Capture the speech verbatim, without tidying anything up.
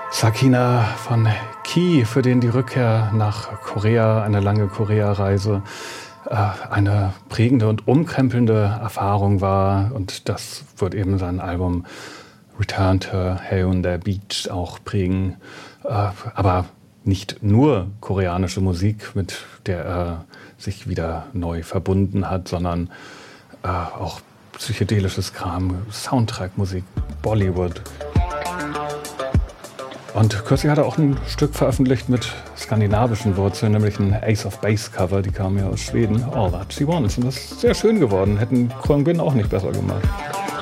Sakina von Key, für den die Rückkehr nach Korea, eine lange Korea-Reise, äh, eine prägende und umkrempelnde Erfahrung war. Und das wird eben sein Album Return to Haeundae Beach auch prägen. Äh, aber nicht nur koreanische Musik, mit der er sich wieder neu verbunden hat, sondern äh, auch psychedelisches Kram, Soundtrack-Musik, Bollywood. Und kürzlich hat er auch ein Stück veröffentlicht mit skandinavischen Wurzeln, nämlich ein Ace of Base Cover, die kam ja aus Schweden, All That She Wants. Und das ist sehr schön geworden, hätten Khruangbin auch nicht besser gemacht.